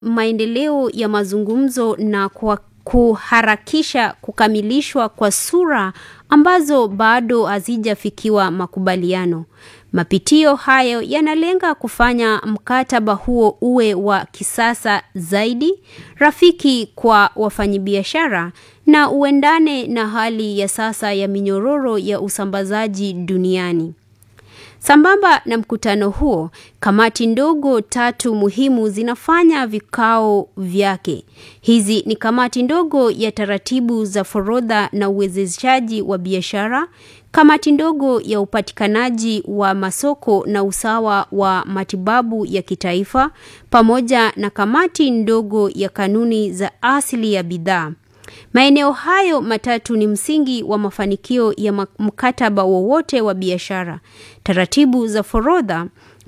maendeleo ya mazungumzo na kuharakisha kukamilishwa kwa sura ambazo bado hazijafikiwa makubaliano. Mapitio hayo yanalenga kufanya mkataba huo uwe wa kisasa zaidi, rafiki kwa wafanyabiashara na uendane na hali ya sasa ya minyororo ya usambazaji duniani. Sambamba na mkutano huo, kamati ndogo 3 muhimu zinafanya vikao vyake. Hizi ni kamati ndogo ya taratibu za forodha na uwezeshaji wa biashara, kamati ndogo ya upatikanaji wa masoko na usawa wa matibabu ya kitaifa, pamoja na kamati ndogo ya kanuni za asili ya bidhaa. Maeneo hayo matatu ni msingi wa mafanikio ya mkataba wowote wa biashara. Taratibu za forodha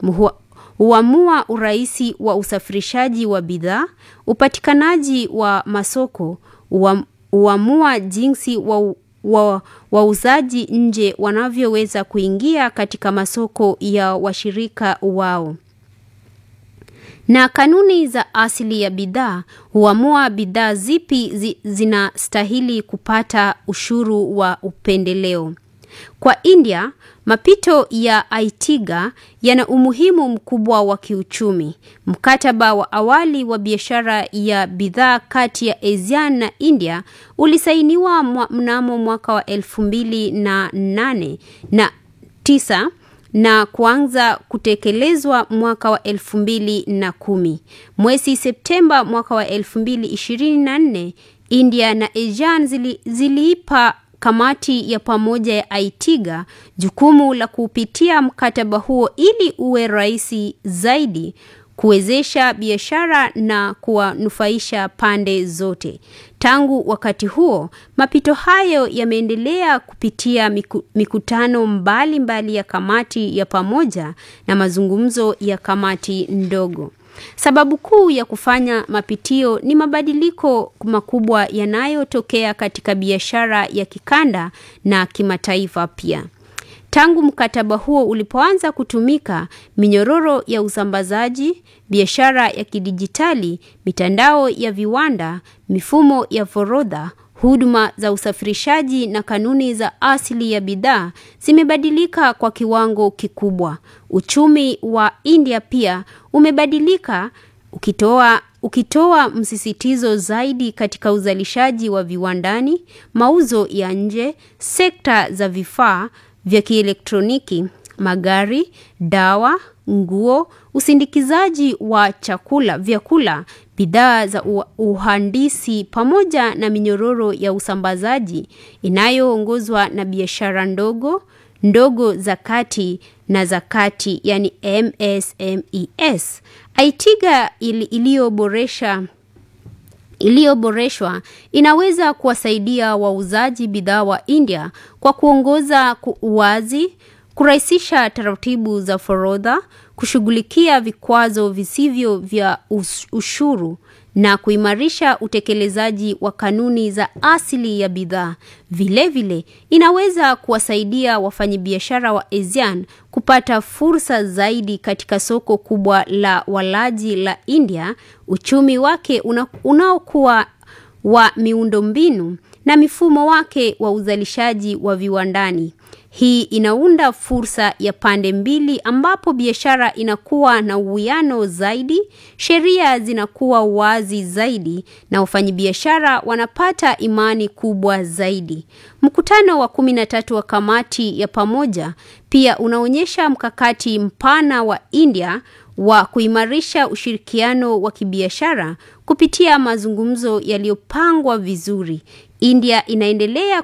huamua urahisi wa usafirishaji wa bidhaa, upatikanaji wa masoko huamua jinsi wauzaji nje wanavyoweza kuingia katika masoko ya washirika wao. Na kanuni za asili ya bidhaa huamua bidhaa zipi zinastahili kupata ushuru wa upendeleo. Kwa India, mapito ya ITIGA yana umuhimu mkubwa wa kiuchumi. Mkataba wa awali wa biashara ya bidhaa kati ya ASEAN na India ulisainiwa mnamo mwaka wa 2008 na 9 na kuanza kutekelezwa mwaka wa 2010. Mwezi Septemba mwaka wa 2024, India na ASEAN ziliipa kamati ya pamoja ya ITIGA jukumu la kupitia mkataba huo ili uwe rahisi zaidi kuwezesha biashara na kuwanufaisha pande zote. Tangu wakati huo, mapito hayo yameendelea kupitia mikutano mbalimbali ya kamati ya pamoja na mazungumzo ya kamati ndogo. Sababu kuu ya kufanya mapitio ni mabadiliko makubwa yanayotokea katika biashara ya kikanda na kimataifa pia. Tangu mkataba huo ulipoanza kutumika, minyororo ya usambazaji, biashara ya kidijitali, mitandao ya viwanda, mifumo ya forodha, huduma za usafirishaji na kanuni za asili ya bidhaa zimebadilika kwa kiwango kikubwa. Uchumi wa India pia umebadilika ukitoa msisitizo zaidi katika uzalishaji wa viwandani, mauzo ya nje, sekta za vifaa vya kielektroniki, magari, dawa, nguo, usindikizaji wa vyakula, bidhaa za uhandisi pamoja na minyororo ya usambazaji inayoongozwa na biashara ndogo za kati na za kati, yani MSMEs. ITIGA iliyoboreshwa inaweza kuwasaidia wauzaji bidhaa wa India kwa kuongoza uwazi, kurahisisha taratibu za forodha, kushughulikia vikwazo visivyo vya ushuru na kuimarisha utekelezaji wa kanuni za asili ya bidhaa. Vile vile, inaweza kuwasaidia wafanyabiashara wa ASEAN kupata fursa zaidi katika soko kubwa la walaji la India, uchumi wake unaokuwa wa miundombinu na mifumo wake wa uzalishaji wa viwandani. Hii inaunda fursa ya pande mbili ambapo biashara inakuwa na uwiano zaidi, sheria zinakuwa wazi zaidi na wafanyabiashara wanapata imani kubwa zaidi. Mkutano wa 13 wa kamati ya pamoja pia unaonyesha mkakati mpana wa India wa kuimarisha ushirikiano wa kibiashara kupitia mazungumzo yaliyopangwa vizuri. India inaendelea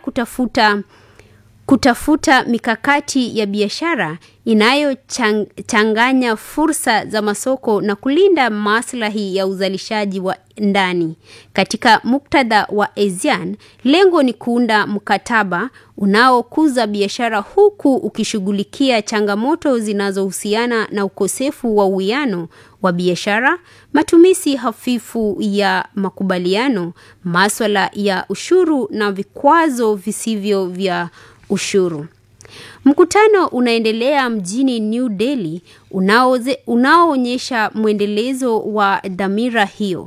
kutafuta mikakati ya biashara inayochanganya fursa za masoko na kulinda maslahi ya uzalishaji wa ndani. Katika muktadha wa ASEAN, lengo ni kuunda mkataba unaokuza biashara huku ukishughulikia changamoto zinazohusiana na ukosefu wa uwiano wa biashara, matumizi hafifu ya makubaliano, masuala ya ushuru na vikwazo visivyo vya ushuru. Mkutano unaendelea mjini New Delhi unaoonyesha mwendelezo wa dhamira hiyo.